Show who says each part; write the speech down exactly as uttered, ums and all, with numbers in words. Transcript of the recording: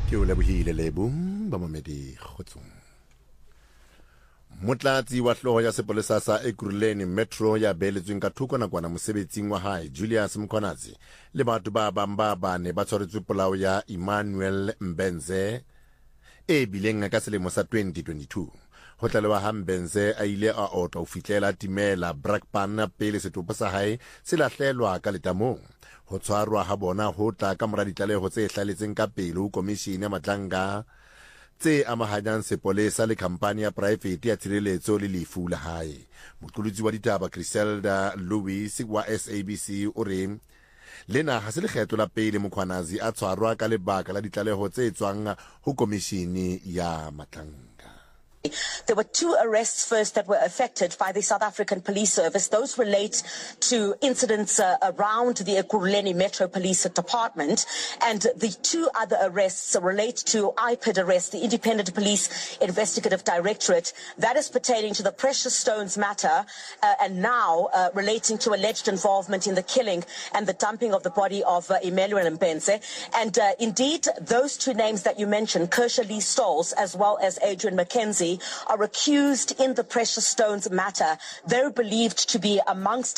Speaker 1: ke o lebohile lebo ba mamedi kgotsong. Motlatsi wa hloho ya sepolesa sa Ekurhuleni Metro ya beeletsweng ka thoko nakwana mosebetsing wa hae Julius Mkhwanazi le batho ba bang ba bane ba tshwaretswe polao ya Emmanuel Mbenze e bileng ka selemo sa twenty twenty-two. Ho tlalewa ha Mbenze a ile a otla ho fihlela timela Brakpan pele setopo sa hae se lahlelwa ka letamong. Ho tshwarwa ha bona ho tla ka mora ditlaleho tse hlaletseng ka pele ho komishini ya matlanga tse amahanyang sepolesa le khampani ya private ya tshireletso le lefu la hae. Moqolotsi wa ditaba Griselda Louis wa S A B C o re lena ha se lekgetho la pele Mkhwanazi a tshwarwa ka lebaka la ditlaleho tse tswang ho komishini ya matlanga.
Speaker 2: There were two arrests first that were affected by the South African Police Service. Those relate to incidents uh, around the Ekurhuleni Metro Police Department. And the two other arrests relate to I P I D arrest, the Independent Police Investigative Directorate. That is pertaining to the precious stones matter uh, and now uh, relating to alleged involvement in the killing and the dumping of the body of uh, Emmanuel Mbenze. And uh, indeed, those two names that you mentioned, Kershaw Lee Stolz as well as Adrian McKenzie, are accused in the precious stones matter. They're believed to be amongst